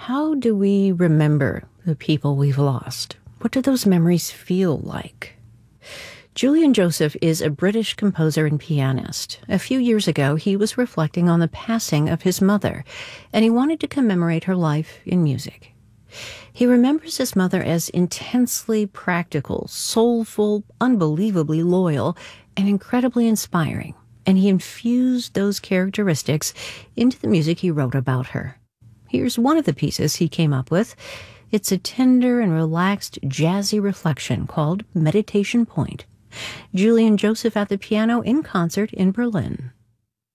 How do we remember the people we've lost? What do those memories feel like? Julian Joseph is a British composer and pianist. A few years ago, he was reflecting on the passing of his mother, and he wanted to commemorate her life in music. He remembers his mother as intensely practical, soulful, unbelievably loyal, and incredibly inspiring, and he infused those characteristics into the music he wrote about her. Here's one of the pieces he came up with. It's a tender and relaxed, jazzy reflection called Meditation Point. Julian Joseph at the piano in concert in Berlin.